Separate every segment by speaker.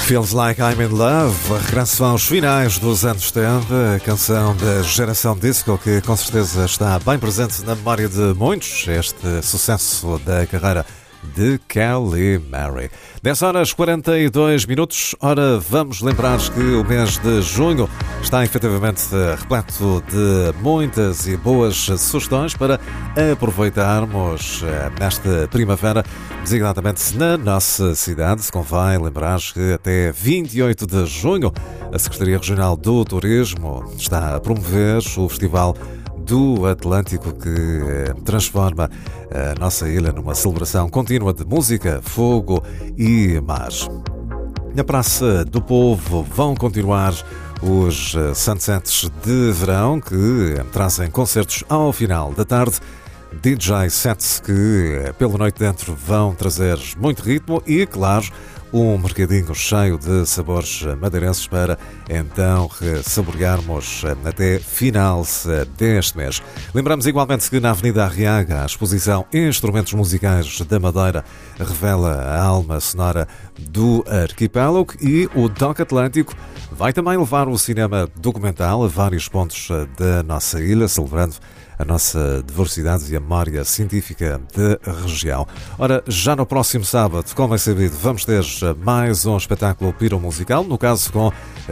Speaker 1: Feels Like I'm in Love, regresso aos finais dos anos 70, a canção da geração disco que com certeza está bem presente na memória de muitos, este sucesso da carreira de Kelly Mary. 10 horas 42 minutos. Ora, vamos lembrar que o mês de junho está efetivamente repleto de muitas e boas sugestões para aproveitarmos nesta primavera, designadamente na nossa cidade. Convém lembrar que até 28 de junho a Secretaria Regional do Turismo está a promover o Festival do Atlântico, que transforma a nossa ilha numa celebração contínua de música, fogo e mar. Na Praça do Povo vão continuar os sunsets de verão, que trazem concertos ao final da tarde, DJ sets que pela noite dentro vão trazer muito ritmo e, claro, um mercadinho cheio de sabores madeirenses para então saborearmos até final deste mês. Lembramos igualmente que na Avenida Arriaga a exposição Instrumentos Musicais da Madeira revela a alma sonora do arquipélago e o DOC Atlântico vai também levar o cinema documental a vários pontos da nossa ilha, celebrando a nossa diversidade e a memória científica da região. Ora, já no próximo sábado, como é sabido, vamos ter mais um espetáculo piromusical, no caso com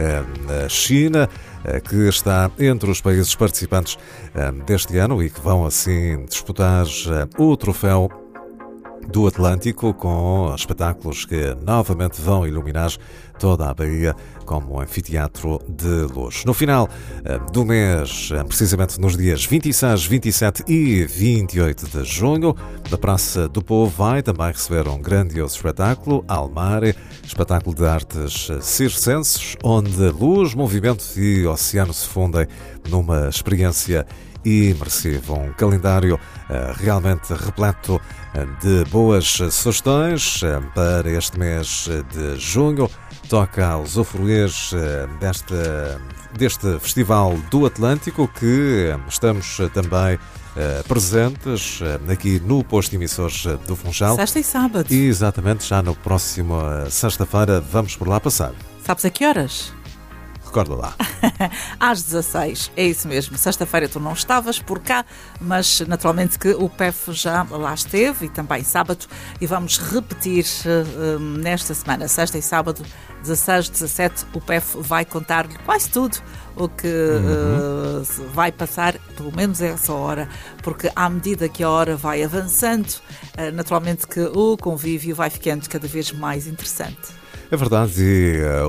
Speaker 1: a China, que está entre os países participantes deste ano e que vão assim disputar o troféu do Atlântico, com espetáculos que novamente vão iluminar toda a Bahia como um anfiteatro de luz. No final do mês, precisamente nos dias 26, 27 e 28 de junho, a Praça do Povo vai também receber um grandioso espetáculo, Almare, espetáculo de artes circenses, onde luz, movimento e oceano se fundem numa experiência imersiva. Um calendário realmente repleto de boas sugestões para este mês de junho. Toca a usufruir deste Festival do Atlântico, que estamos também presentes aqui no posto emissores do Funchal.
Speaker 2: Sexta e sábado.
Speaker 1: E exatamente, já no próximo sexta-feira vamos por lá passar.
Speaker 2: Sabes a que horas?
Speaker 1: Recorda lá.
Speaker 2: Às 16, é isso mesmo. Sexta-feira tu não estavas por cá, mas naturalmente que o PEF já lá esteve, e também sábado, e vamos repetir nesta semana, sexta e sábado, 16, 17, o PEF vai contar-lhe quase tudo o que vai passar, pelo menos a essa hora, porque à medida que a hora vai avançando, naturalmente que o convívio vai ficando cada vez mais interessante.
Speaker 1: É verdade, e